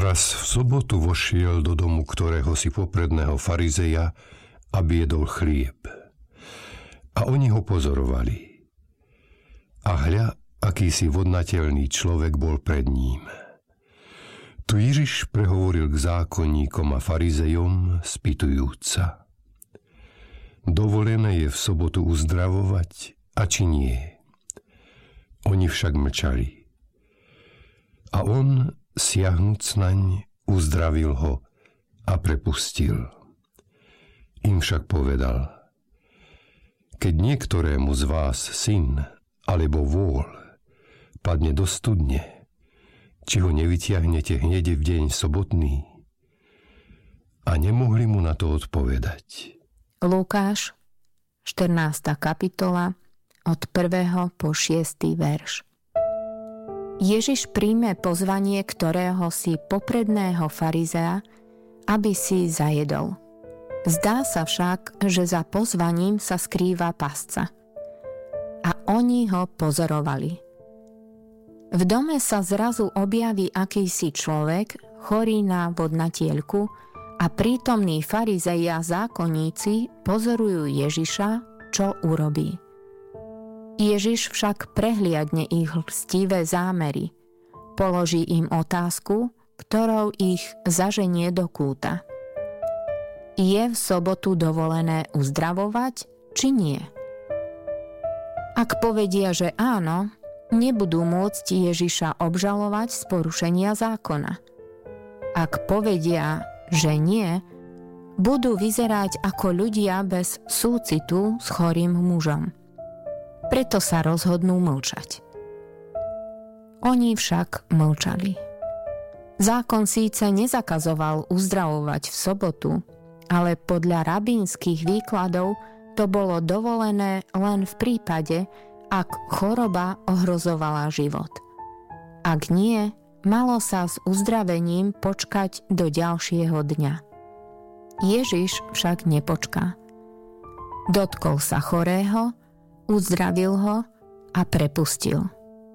Raz v sobotu vošiel do domu ktorého si popredného farizeja, aby jedol chlieb. A oni ho pozorovali. A hľa, akýsi vodnateľný človek bol pred ním. Tu Ježiš prehovoril k zákonníkom a farizejom, spýtujúc sa: Dovolené je v sobotu uzdravovať, a či nie? Oni však mlčali. A on, siahnuc naň, uzdravil ho a prepustil. Im však povedal: Keď niektorému z vás syn alebo vôl padne do studne, či ho nevytiahnete hneď v deň sobotný? A nemohli mu na to odpovedať. Lukáš, 14. kapitola, od 1. po 6. verš. Ježiš príjme pozvanie ktorého si popredného farizea, aby si zajedol. Zdá sa však, že za pozvaním sa skrýva pasca. A oni ho pozorovali. V dome sa zrazu objaví akýsi človek, chorý na vodnatielku, a prítomní farizei a zákonníci pozorujú Ježiša, čo urobí. Ježiš však prehliadne ich lstivé zámery. Položí im otázku, ktorou ich zaženie do kúta. Je v sobotu dovolené uzdravovať, či nie? Ak povedia, že áno, nebudú môcť Ježiša obžalovať z porušenia zákona. Ak povedia, že nie, budú vyzerať ako ľudia bez súcitu s chorým mužom. Preto sa rozhodnú mlčať. Oni však mlčali. Zákon síce nezakazoval uzdravovať v sobotu, ale podľa rabínskych výkladov to bolo dovolené len v prípade, ak choroba ohrozovala život. Ak nie, malo sa s uzdravením počkať do ďalšieho dňa. Ježiš však nepočká. Dotkol sa chorého, uzdravil ho a prepustil.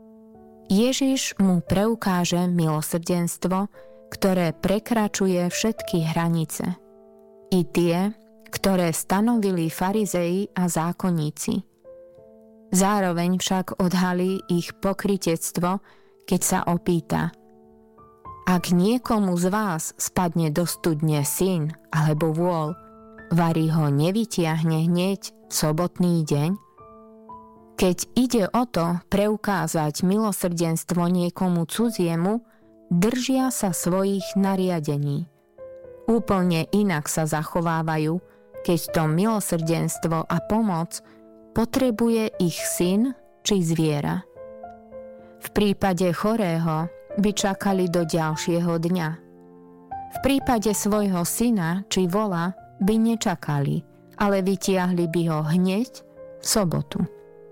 Ježiš mu preukáže milosrdenstvo, ktoré prekračuje všetky hranice. I tie, ktoré stanovili farizei a zákonníci. Zároveň však odhalí ich pokrytectvo, keď sa opýta: Ak niekomu z vás spadne do studne syn alebo vôl, vari ho nevytiahne hneď v sobotný deň? Keď ide o to preukázať milosrdenstvo niekomu cudziemu, držia sa svojich nariadení. Úplne inak sa zachovávajú, keď to milosrdenstvo a pomoc potrebuje ich syn či zviera. V prípade chorého by čakali do ďalšieho dňa. V prípade svojho syna či vola by nečakali, ale vytiahli by ho hneď v sobotu.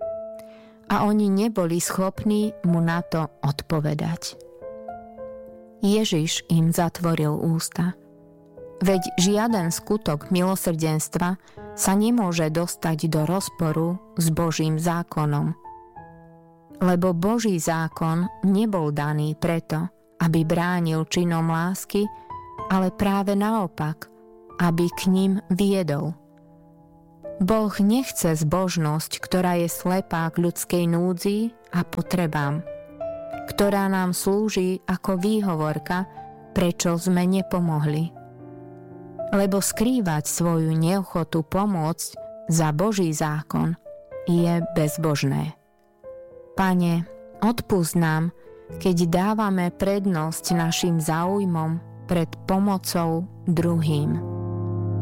A oni neboli schopní mu na to odpovedať. Ježiš im zatvoril ústa. Veď žiaden skutok milosrdenstva sa nemôže dostať do rozporu s Božím zákonom. Lebo Boží zákon nebol daný preto, aby bránil činom lásky, ale práve naopak, aby k ním viedol. Boh nechce zbožnosť, ktorá je slepá k ľudskej núdzi a potrebám, ktorá nám slúži ako výhovorka, prečo sme nepomohli. Lebo skrývať svoju neochotu pomôcť za Boží zákon je bezbožné. Pane, odpusť nám, keď dávame prednosť našim záujmom pred pomocou druhým.